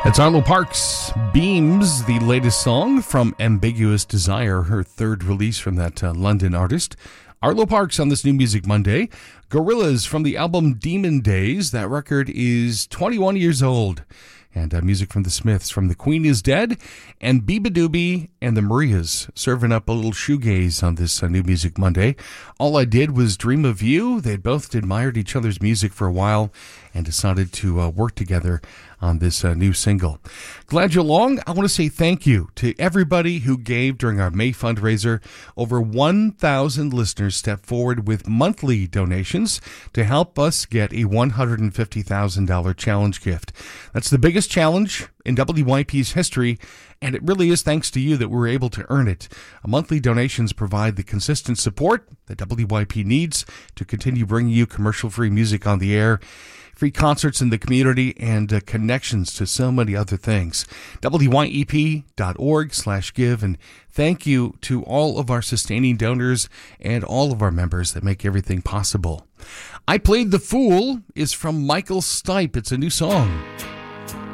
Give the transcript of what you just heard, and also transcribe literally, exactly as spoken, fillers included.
It's Arlo Parks, Beams, the latest song from Ambiguous Desire, her third release from that uh, London artist. Arlo Parks on this New Music Monday. Gorillaz from the album Demon Days. That record is twenty-one years old. And uh, music from the Smiths from The Queen is Dead, and Biba Doobie and the Marias serving up a little shoegaze on this uh, New Music Monday. All I Did Was Dream of You. They both admired each other's music for a while and decided to uh, work together on this uh, new single. Glad you're along. I want to say thank you to everybody who gave during our May fundraiser. Over one thousand listeners stepped forward with monthly donations to help us get a one hundred fifty thousand dollars challenge gift. That's the biggest challenge in W Y P's history, and it really is thanks to you that we're able to earn it. Monthly donations provide the consistent support that W Y P needs to continue bringing you commercial-free music on the air, free concerts in the community, and uh, connections to so many other things. W Y E P dot org slash give, and thank you to all of our sustaining donors and all of our members that make everything possible. I Played the Fool is from Michael Stipe. It's a new song.